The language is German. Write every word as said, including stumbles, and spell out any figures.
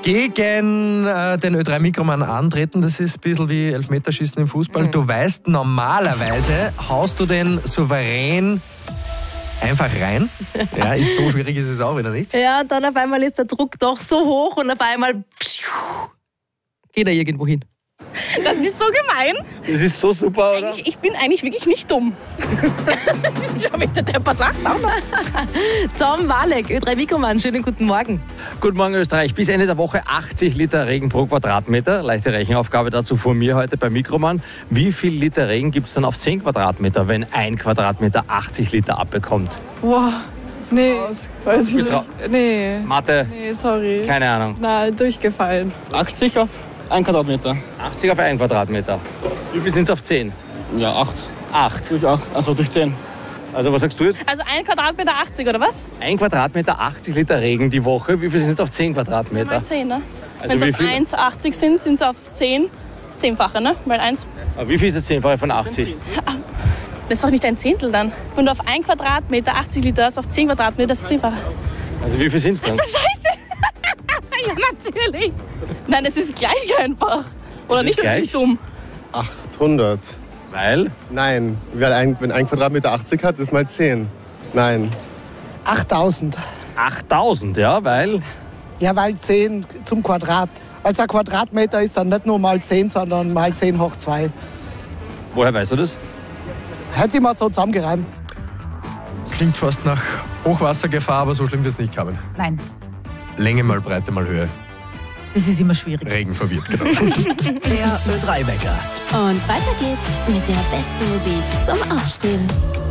gegen äh, den Ö drei Mikroman antreten. Das ist ein bisschen wie Elfmeterschießen im Fußball. Du weißt, normalerweise haust du den souverän einfach rein. Ja, ist so schwierig ist es auch wieder nicht. Ja, dann auf einmal ist der Druck doch so hoch und auf einmal geht er irgendwo hin. Das ist so gemein. Das ist so super, oder? Ich, ich bin eigentlich wirklich nicht dumm. Schau mich der Deppert lacht auch noch. Tom Walek, Ö drei Mikroman, schönen guten Morgen. Guten Morgen, Österreich. Bis Ende der Woche achtzig Liter Regen pro Quadratmeter. Leichte Rechenaufgabe dazu von mir heute bei Mikroman. Wie viel Liter Regen gibt es dann auf zehn Quadratmeter, wenn ein Quadratmeter achtzig Liter abbekommt? Wow. Nee, weiß ich Bist nicht. Nee. Mathe? Nee, sorry. Keine Ahnung. Na, durchgefallen. achtzig auf ein Quadratmeter. achtzig auf ein Quadratmeter. Wie viel sind es auf zehn? Ja, acht. acht. Durch acht, also durch zehn. Also was sagst du jetzt? Also ein Quadratmeter achtzig, oder was? Ein Quadratmeter achtzig Liter Regen die Woche. Wie viel sind es auf zehn Mal Quadratmeter? zehn, ne? Also Wenn wie es auf viel? eins achtzig sind, sind es auf zehn. Das Zehnfache, ne? Weil eins. Aber wie viel ist das Zehnfache von achtzig? Das ist doch nicht ein Zehntel dann. Wenn du auf ein Quadratmeter achtzig Liter hast, auf zehn Quadratmeter, das ist Zehnfache. Also wie viel sind es dann? Das ist doch scheiße! Ja, natürlich. Nein, es ist gleich einfach. Oder ist nicht, oder gleich? nicht dumm. achthundert. Weil? Nein, weil ein, wenn ein Quadratmeter achtzig hat, ist mal zehn. Nein. achttausend. achttausend, ja, weil? Ja, weil zehn zum Quadrat. Also ein Quadratmeter ist dann nicht nur mal zehn, sondern mal zehn hoch zwei. Woher weißt du das? Hätte ich mal so zusammengereimt. Klingt fast nach Hochwassergefahr, aber so schlimm wird es nicht kommen. Nein, Länge mal Breite mal Höhe. das ist immer schwierig. Regen verwirrt, genau. Der Ö drei Wecker. Und weiter geht's mit der besten Musik zum Aufstehen.